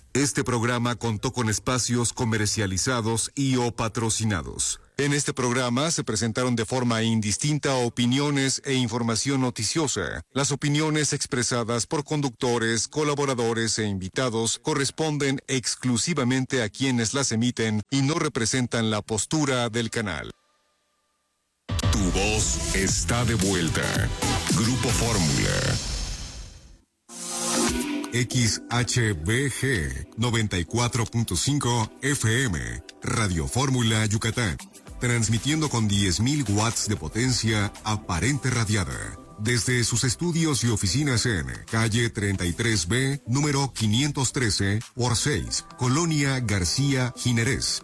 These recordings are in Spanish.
Este programa contó con espacios comercializados y o patrocinados. En este programa se presentaron de forma indistinta opiniones e información noticiosa. Las opiniones expresadas por conductores, colaboradores e invitados corresponden exclusivamente a quienes las emiten y no representan la postura del canal. Tu voz está de vuelta. Grupo Fórmula. XHBG 94.5 FM, Radio Fórmula Yucatán, transmitiendo con 10.000 watts de potencia aparente radiada, desde sus estudios y oficinas en calle 33B, número 513 por 6, Colonia García Jiménez,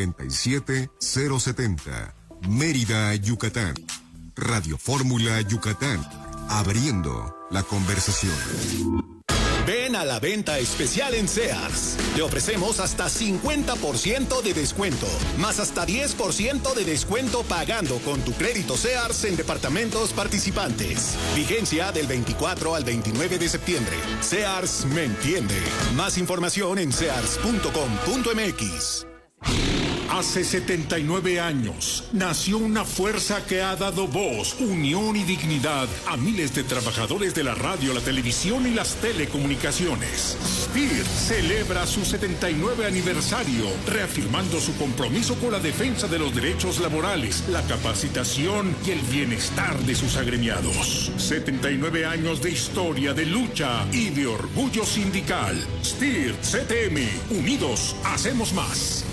97070, Mérida, Yucatán. Radio Fórmula Yucatán, abriendo la conversación. Ven a la venta especial en Sears. Le ofrecemos hasta 50% de descuento, más hasta 10% de descuento pagando con tu crédito Sears en departamentos participantes. Vigencia del 24 al 29 de septiembre. Sears me entiende. Más información en sears.com.mx. Hace 79 años nació una fuerza que ha dado voz, unión y dignidad a miles de trabajadores de la radio, la televisión y las telecomunicaciones. STIR celebra su 79 aniversario, reafirmando su compromiso con la defensa de los derechos laborales, la capacitación y el bienestar de sus agremiados. 79 años de historia, de lucha y de orgullo sindical. STIR CTM, unidos hacemos más.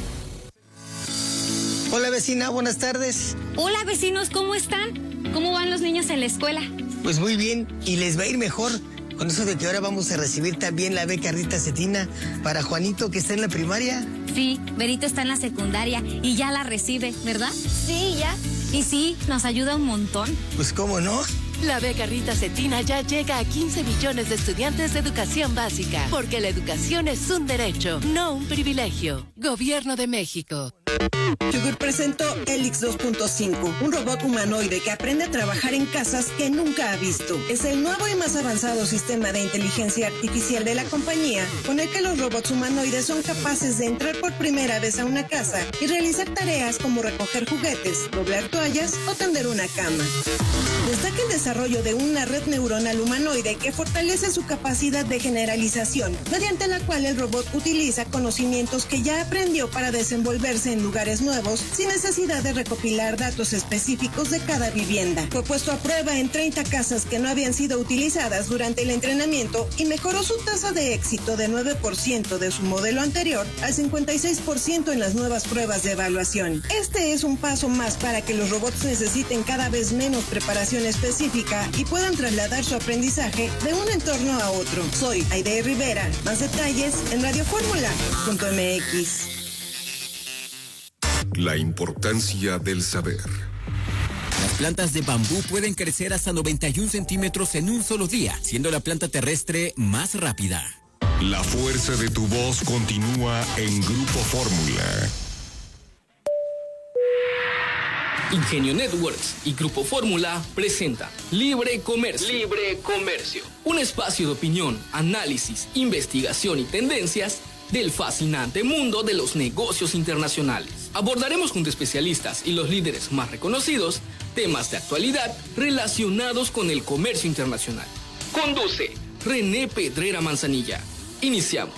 Hola vecina, buenas tardes. Hola vecinos, ¿cómo están? ¿Cómo van los niños en la escuela? Pues muy bien, y les va a ir mejor con eso de que ahora vamos a recibir también la beca Rita Cetina para Juanito, que está en la primaria. Sí, Berito está en la secundaria y ya la recibe, ¿verdad? Sí, ya. Y sí, nos ayuda un montón. Pues cómo no. La beca Rita Cetina ya llega a 15 millones de estudiantes de educación básica, porque la educación es un derecho, no un privilegio. Gobierno de México. Yugur presentó Helix 2.5, un robot humanoide que aprende a trabajar en casas que nunca ha visto. Es el nuevo y más avanzado sistema de inteligencia artificial de la compañía, con el que los robots humanoides son capaces de entrar por primera vez a una casa y realizar tareas como recoger juguetes, doblar toallas o tender una cama. Destaca el desarrollo de una red neuronal humanoide que fortalece su capacidad de generalización, mediante la cual el robot utiliza conocimientos que ya aprendió para desenvolverse en lugares nuevos sin necesidad de recopilar datos específicos de cada vivienda. Fue puesto a prueba en 30 casas que no habían sido utilizadas durante el entrenamiento y mejoró su tasa de éxito de 9% de su modelo anterior al 56% en las nuevas pruebas de evaluación. Este es un paso más para que los robots necesiten cada vez menos preparación específica y puedan trasladar su aprendizaje de un entorno a otro. Soy Aide Rivera. Más detalles en radioformula.mx. La importancia del saber. Las plantas de bambú pueden crecer hasta 91 centímetros en un solo día, siendo la planta terrestre más rápida. La fuerza de tu voz continúa en Grupo Fórmula. Ingenio Networks y Grupo Fórmula presenta Libre Comercio. Libre Comercio. Un espacio de opinión, análisis, investigación y tendencias del fascinante mundo de los negocios internacionales. Abordaremos junto a especialistas y los líderes más reconocidos temas de actualidad relacionados con el comercio internacional. Conduce René Pedrera Manzanilla. Iniciamos.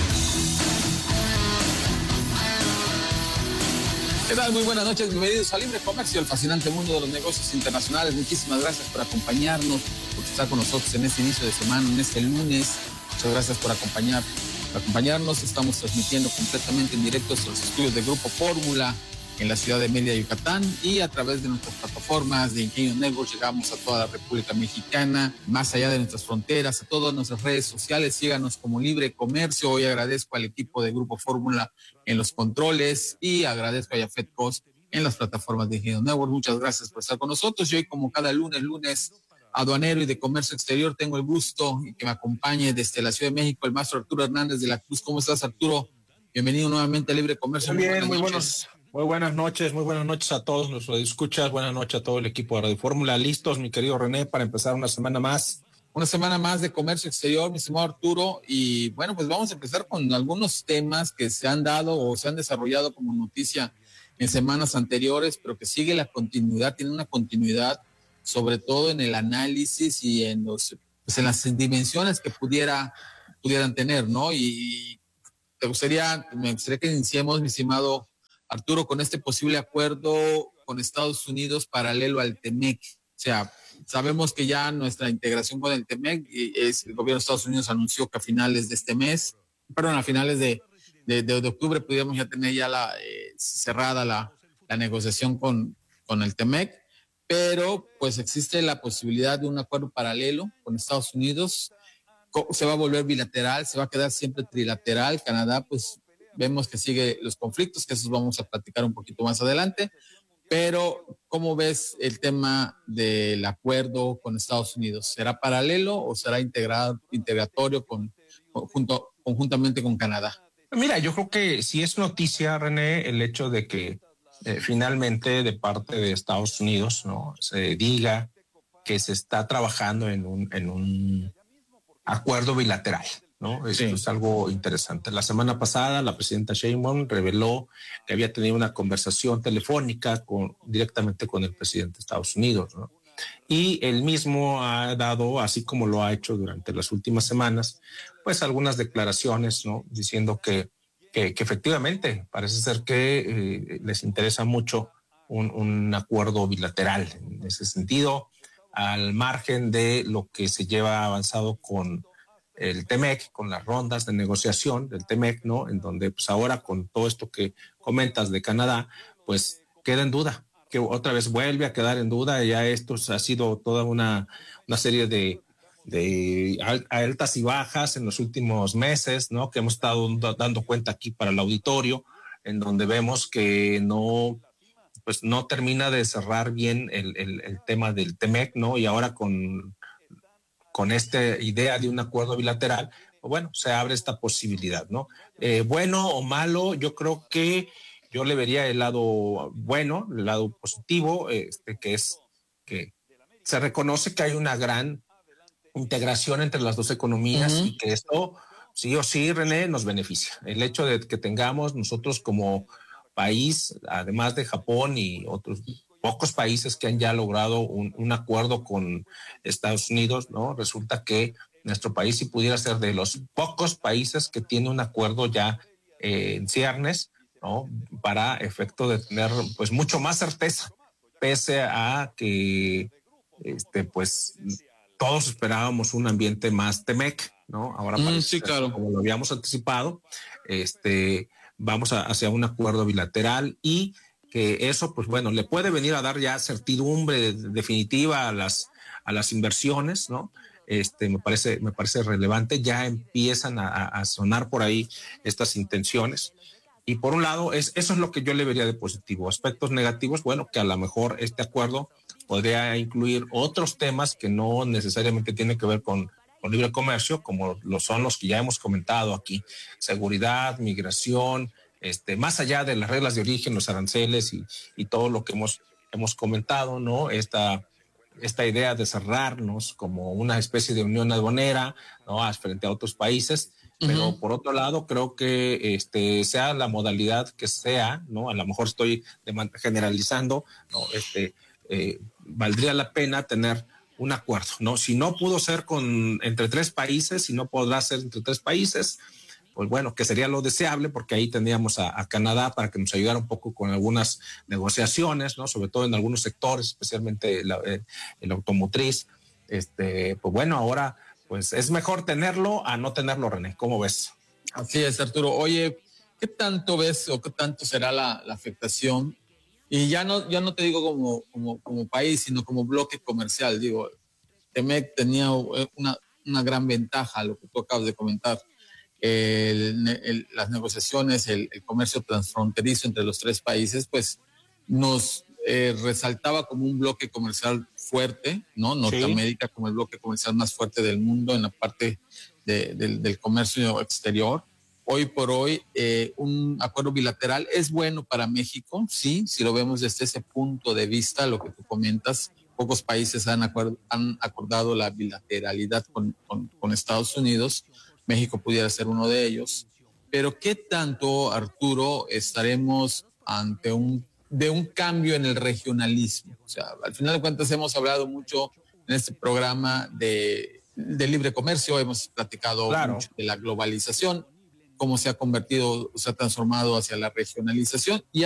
¿Qué tal? Muy buenas noches, bienvenidos a Libre Comercio, el fascinante mundo de los negocios internacionales. Muchísimas gracias por acompañarnos, por estar con nosotros en este inicio de semana, en este lunes. Muchas gracias por acompañarnos. Estamos transmitiendo completamente en directo desde los estudios de Grupo Fórmula en la ciudad de Mérida, Yucatán, y a través de nuestras plataformas de Ingenio Networks llegamos a toda la República Mexicana, más allá de nuestras fronteras, a todas nuestras redes sociales. Síganos como Libre Comercio. Hoy agradezco al equipo de Grupo Fórmula en los controles y agradezco a Yafet Cos en las plataformas de Ingenio Networks. Muchas gracias por estar con nosotros. Y hoy, como cada lunes aduanero y de comercio exterior, tengo el gusto que me acompañe desde la Ciudad de México el maestro Arturo Hernández de la Cruz. ¿Cómo estás, Arturo? Bienvenido nuevamente a Libre Comercio. Muy bien, muy buenas noches a todos los radioescuchas, buenas noches a todo el equipo de Radio Fórmula. Listos, mi querido René, para empezar una semana más Una semana más de comercio exterior, mi estimado Arturo, y bueno, pues vamos a empezar con algunos temas que se han dado o se han desarrollado como noticia en semanas anteriores, pero que sigue la continuidad, tiene una continuidad, sobre todo en el análisis y en en las dimensiones que pudieran tener, ¿no? Y me gustaría que iniciemos, mi estimado Arturo, con este posible acuerdo con Estados Unidos paralelo al TEMEC. O sea, sabemos que ya nuestra integración con el TEMEC, el gobierno de Estados Unidos anunció que a finales de este mes, a finales de octubre, pudiéramos ya tener ya cerrada la negociación con el TEMEC, pero pues existe la posibilidad de un acuerdo paralelo con Estados Unidos. Se va a volver bilateral, se va a quedar siempre trilateral. Canadá, pues vemos que sigue los conflictos, que esos vamos a platicar un poquito más adelante. Pero, ¿cómo ves el tema del acuerdo con Estados Unidos? ¿Será paralelo o será integratorio conjuntamente con Canadá? Mira, yo creo que sí es noticia, René, el hecho de que finalmente de parte de Estados Unidos, ¿no?, se diga que se está trabajando en un acuerdo bilateral, ¿no? Esto es algo interesante. La semana pasada la presidenta Sheinbaum reveló que había tenido una conversación telefónica directamente con el presidente de Estados Unidos, ¿no? Y él mismo ha dado, así como lo ha hecho durante las últimas semanas, pues algunas declaraciones, ¿no?, diciendo que efectivamente parece ser que les interesa mucho un acuerdo bilateral en ese sentido, al margen de lo que se lleva avanzado con el TEMEC, con las rondas de negociación del TEMEC, ¿no?, en donde pues ahora con todo esto que comentas de Canadá, pues queda en duda, que otra vez vuelve a quedar en duda. Ya esto ha sido toda una serie de altas y bajas en los últimos meses, ¿no?, que hemos estado dando cuenta aquí para el auditorio, en donde vemos que no termina de cerrar bien el tema del TEMEC, ¿no? Y ahora con esta idea de un acuerdo bilateral, bueno, se abre esta posibilidad, ¿no? Bueno o malo, yo creo que yo le vería el lado bueno, el lado positivo, que es que se reconoce que hay una gran integración entre las dos economías y que esto sí o sí, René, nos beneficia. El hecho de que tengamos nosotros como país, además de Japón y otros pocos países que han ya logrado un acuerdo con Estados Unidos, ¿no? Resulta que nuestro país, si pudiera ser de los pocos países que tiene un acuerdo ya en ciernes, ¿no?, para efecto de tener pues mucho más certeza, pese a que pues todos esperábamos un ambiente más TEMEC, ¿no? Ahora parece claro, como lo habíamos anticipado, vamos hacia un acuerdo bilateral y que eso, pues bueno, le puede venir a dar ya certidumbre definitiva a las inversiones, ¿no? Me parece relevante. Ya empiezan a sonar por ahí estas intenciones. Y por un lado, eso es lo que yo le vería de positivo. Aspectos negativos, bueno, que a lo mejor este acuerdo podría incluir otros temas que no necesariamente tienen que ver con libre comercio, como son los que ya hemos comentado aquí: seguridad, migración, más allá de las reglas de origen, los aranceles y todo lo que hemos comentado, ¿no? Esta idea de cerrarnos como una especie de unión aduanera, ¿no?, frente a otros países. Pero por otro lado, creo que sea la modalidad que sea, ¿no?, a lo mejor estoy generalizando, ¿no?, valdría la pena tener un acuerdo, ¿no? Si no pudo ser entre tres países, si no podrá ser entre tres países, pues bueno, que sería lo deseable, porque ahí tendríamos a Canadá para que nos ayudara un poco con algunas negociaciones, ¿no?, sobre todo en algunos sectores, especialmente el automotriz. Pues bueno, ahora pues es mejor tenerlo a no tenerlo, René. ¿Cómo ves? Así es, Arturo. Oye, ¿qué tanto ves o qué tanto será la afectación? Y ya no te digo como país, sino como bloque comercial. Digo, TEMEC tenía una gran ventaja, lo que tú acabas de comentar. Las negociaciones, el comercio transfronterizo entre los tres países, pues nos resaltaba como un bloque comercial fuerte, ¿no? Norteamérica como el bloque comercial más fuerte del mundo en la parte del comercio exterior. Hoy por hoy, un acuerdo bilateral es bueno para México, sí, si lo vemos desde ese punto de vista, lo que tú comentas, Pocos países han acordado la bilateralidad con Estados Unidos. México pudiera ser uno de ellos. Pero ¿qué tanto, Arturo, estaremos ante un cambio en el regionalismo? O sea, al final de cuentas hemos hablado mucho en este programa de libre comercio, hemos platicado mucho de la globalización, cómo se ha convertido, se ha transformado hacia la regionalización, y